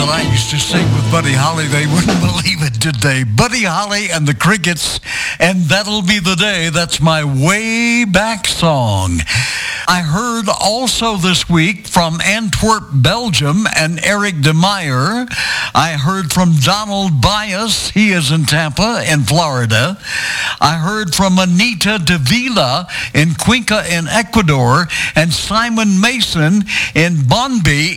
that I used to sing with Buddy Holly. They wouldn't believe it, did they? Buddy Holly and the Crickets, and That'll Be the Day. That's my way back song. I heard also this week from Antwerp, Belgium, and Eric de Meyer. I heard from Donald Bias. He is in Tampa, in Florida. I heard from Anita Davila in Cuenca, in Ecuador, and Simon Mason in Bonbí,